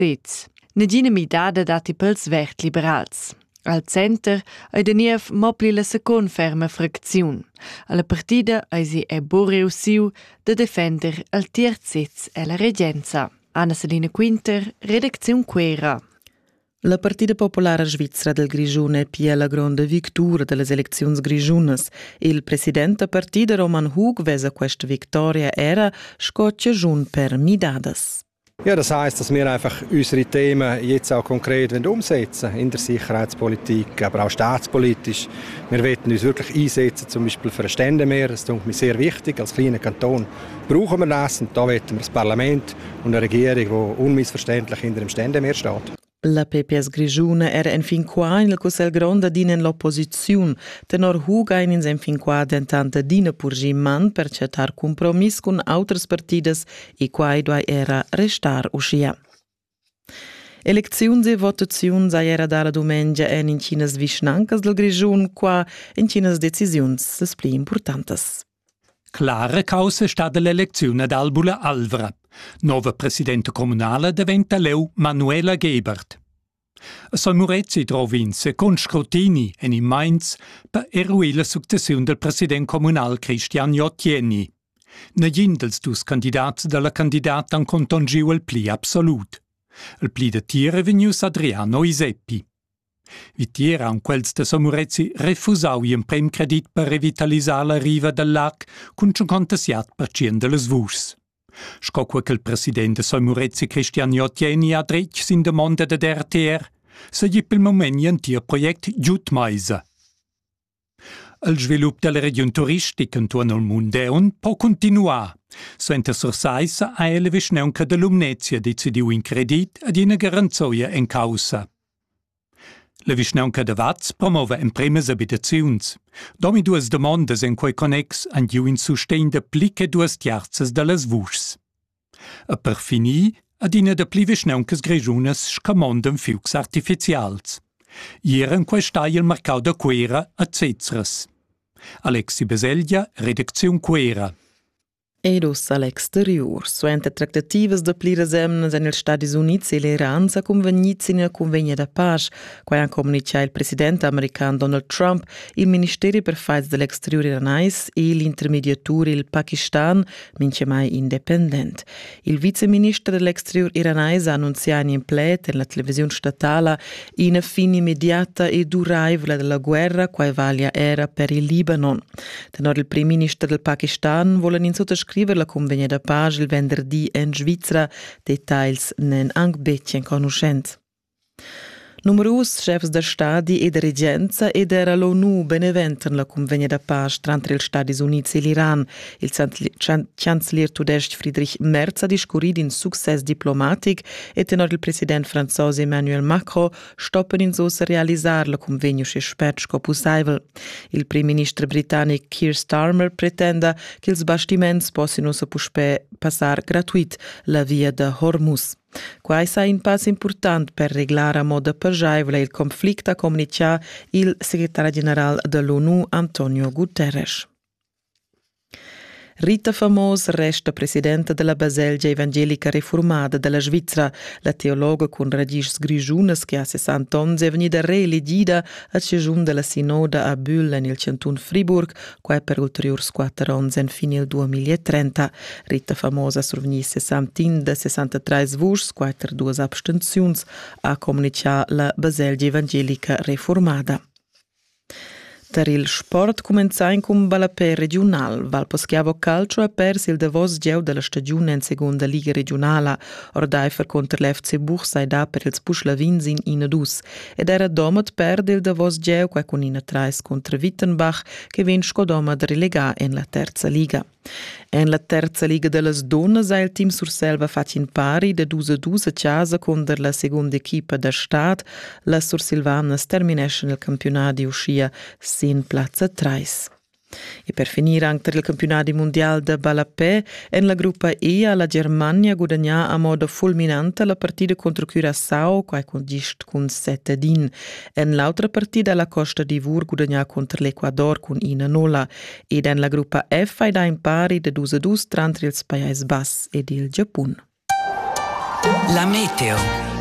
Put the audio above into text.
Sez. Negina midada dati pels vert liberals. Al center ei de niev mobli la second ferma fracziun. Alla partida eisi è boreusiu de defender al tierzez e la regenza. Anna Selina Quinter, Redacziun Quera. La Partida Popolare Svizzera del Grischun è pia la grande victoria delle elezioni grigiunas. Il presidente partida Roman Hug vesa questa victoria era scoccia giun per midadas. Ja, das heißt, dass wir einfach unsere Themen jetzt auch konkret umsetzen in der Sicherheitspolitik, aber auch staatspolitisch. Wir wollen uns wirklich einsetzen, zum Beispiel für ein Ständemeer. Das ist mir sehr wichtig. Als kleiner Kanton brauchen wir das. Und da wollen wir das Parlament und eine Regierung, die unmissverständlich hinter dem Ständemeer steht. La PPS Grischuna era en fin qua in il gronda din en l'opposiziun, tenor Huga in fin qua dentanta dina purgi man per cercar compromis con altres partidas e quai doi era restar uscia. Elecziuns e votaziuns era dalla domenica en in cinas vischnancas del Grischun qua in cinas decisiuns les pli importantes. Clara causa sta dell'elezione ad Albula Alvra. Nova presidente comunale diventa leu Manuela Gebert. A San Murezzi trovinse con scrutini e in Mainz per eruire la successione del presidente comunale Christian Jottieni. Negin dels dus candidats della candidata an contongiu il pli absolut. Il pli de tiere venius Adriano Iseppi. Vitiera an quels de San Murezzi refusau un prem credit per revitalisar la riva del lac cun 57% de les vus. Scocque che il presidente San Murezzi Christian Jottieni ha dretg sin demanda de RTR, se gli pel moment un tir project giut meisa. Il svilup della region turistica intorno al Mundeun può continuare. Suenter sorsaisa a ele visneunca de Lumnezia decidiu in credit ad ina garanzoia en causa. La visneunca de Vaz promova en premes abitaziuns. Domi duas demandas en quei connex andiu in sustegn de pliche duas tiarzas de las vuschs. A per finì ad ina de pli visneuncas grigiunas scamondan fiux artificials. Iera en quei stai il mercau de Quera a Zezras. Alexi Beselgia, Redacziun Quera. Edos all'exterior. Suente tractativas de pli resemnas en il Stati Uniti e l'Iran sa convegnits in una convegna da pace, quai han comunicato il presidente americano Donald Trump, il Ministeri per Faiz dell'Exterior iranais e l'intermediatore il Pakistan, mince mai independent. Il viceministro dell'Exterior iranais ha annunziato in plete nella televisione statale una fine immediata e durevole della guerra quai valia era per il Libano. Tenor il primo ministro del Pakistan volen in sottoscrivere la convegna da pace il venerdì in Svizzera, details nen anche becce in conoscenza. Numerus chefs da stadi e da regenza ed era l'ONU beneventen la convegna da pace tra gli Stati Uniti e l'Iran. Il chancelier tudesc Friedrich Merz ha discurit in success diplomatic e tenor il president francese Emmanuel Macron stoppen in so a realisar la convegna se spert sco possibile. Il primo ministro britannico Keir Starmer pretenda che ils bastiments possano se passar gratuit la via de Hormuz. Quai sa un passo importante per reglare a modo pergeivole il conflitto, ha comunicato il segretario generale dell'ONU Antonio Guterres. Rita Famos resta presidente della Baselgia Evangelica Reformada della Svizzera. La teologa con radici grigiunas che a 60 anni è venuta reelegida a sejun della Sinoda a Bühl nel canton Fribourg, quai per ulteriori 4 anni in fine del 2030. Rita Famos ha survegni 60 da 63 voci, quai per 2 abstenzioni, ha comunicato la Baselgia Evangelica Reformada. Per il sport cominciai con Balapè regional. Valposchiavo Calcio ha perso il davos geu della stagione in seconda liga regionale. Ordaifer contro l'FC Buch sai da per il Spuschlavins in Inadus. Ed era domat perde il davos geu qua con Ina 3 contro Wittenbach che vinsco domat relega in la terza liga. En la terza liga delle donne ha il team Surselva fatto in pari da 2-2 a casa contro la seconda equipa da Stad. La Sursilvanas terminesce nel campionato di uscia sin Platza 3. E per finire anche il campionato mondiale de Balapè, en la gruppa E la Germania guadagna a modo fulminante la partita contro Curaçao, quai condist con 7-1. En l'altra partita la Costa d'Ivor guadagna contro l'Equador con 1-0. Ed en la gruppa F da in pari de 2-2 tra il Paesi Bassi ed il Giappone. La meteo.